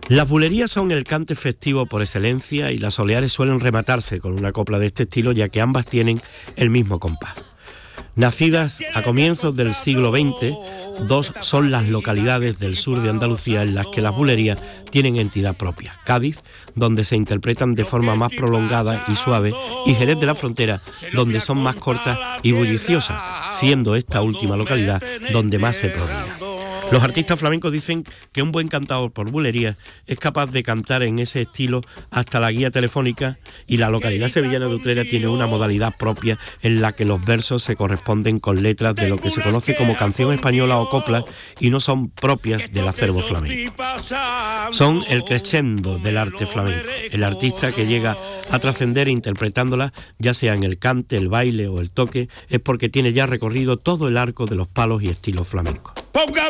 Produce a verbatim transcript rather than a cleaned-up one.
Las bulerías son el cante festivo por excelencia y las soleares suelen rematarse con una copla de este estilo, ya que ambas tienen el mismo compás. Nacidas a comienzos del siglo veinte, dos son las localidades del sur de Andalucía en las que las bulerías tienen entidad propia: Cádiz, donde se interpretan de forma más prolongada y suave, y Jerez de la Frontera, donde son más cortas y bulliciosas, siendo esta última localidad donde más se prodiga. Los artistas flamencos dicen que un buen cantador por bulería es capaz de cantar en ese estilo hasta la guía telefónica, y la localidad sevillana de Utrera tiene una modalidad propia en la que los versos se corresponden con letras de lo que se conoce como canción española o copla y no son propias del acervo flamenco. Son el crescendo del arte flamenco, el artista que llega a trascender interpretándola, ya sea en el cante, el baile o el toque, es porque tiene ya recorrido todo el arco de los palos y estilos flamencos.